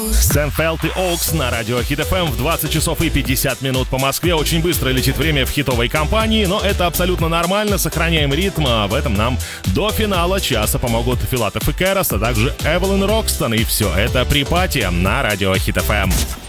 Сенфелд и Оукс на радио Хит ФМ в 20 часов и 50 минут по Москве. Очень быстро летит время в хитовой компании, но это абсолютно нормально. Сохраняем ритм, а в этом нам до финала часа помогут Филатов и Кэрос, а также Эвелин Рокстон. И все это при пати на радио Хит ФМ.